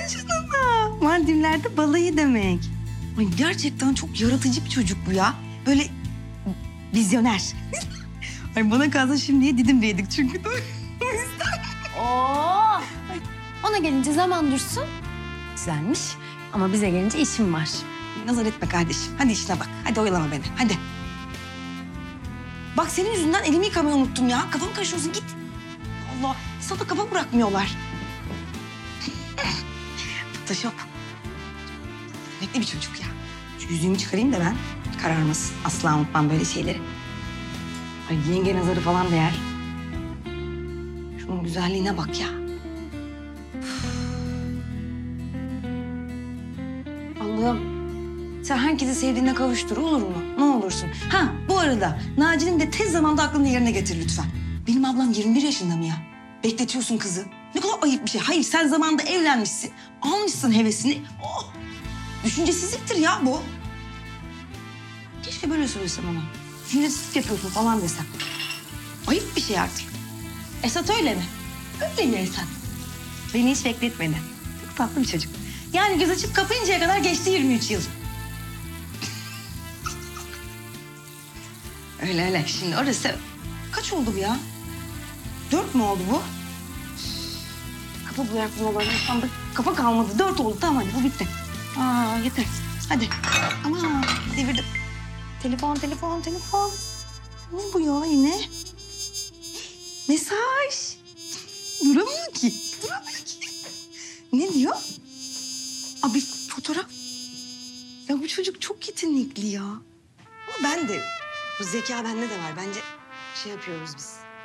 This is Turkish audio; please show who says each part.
Speaker 1: Vay canına. Maldivler'de balayı demek. Ay gerçekten çok yaratıcı bir çocuk bu ya. Böyle vizyoner. Ay bana kalsa şimdiye Didim'deydik çünkü.
Speaker 2: Oo. Ona gelince zaman dursun. Güzelmiş. Ama bize gelince işim var.
Speaker 1: Nazar etme kardeşim. Hadi işine bak. Hadi oyalama beni. Hadi. Bak senin yüzünden elimi yıkamayı unuttum ya. Kafamı karıştırıyorsun git. Allah. Sana kafa bırakmıyorlar. Photoshop. Bekle bir çocuk ya. Şu yüzüğümü çıkarayım da ben. Kararmasın. Asla unutmam böyle şeyleri. Ay yenge nazarı falan değer. Şunun güzelliğine bak ya. Allah'ım. Sen herkesi sevdiğine kavuştur olur mu? Ne olursun. Ha bu arada Naci'nin de tez zamanda aklını yerine getir lütfen. Benim ablam 21 yaşında mı ya? Bekletiyorsun kızı. Ne kadar ayıp bir şey. Hayır sen zamanında evlenmişsin. Almışsın hevesini. Oh! Düşüncesizliktir ya bu. Keşke böyle söylesem ona. Sinirsiz yapıyorsun falan desem. Ayıp bir şey artık. Esat öyle mi? Öyle mi Esat? Beni hiç bekletmedi. Çok tatlı bir çocuk. Yani göz açıp kapayıncaya kadar geçti 23 yıl. Öyle öyle. Şimdi orası... Kaç oldu bu ya? 4 mü oldu bu? Kafa bıraktım olaylardan da kafa kalmadı. 4 oldu. Tamam hadi bu bitti. Aa yeter. Hadi. Ama devirdim. Telefon. Ne bu ya yine? Mesaj. Duramıyor ki. Ne diyor? Abi fotoğraf. Ya bu çocuk çok yetenekli ya. Ama ben de, bu zeka bende de var. Bence şey yapıyoruz biz.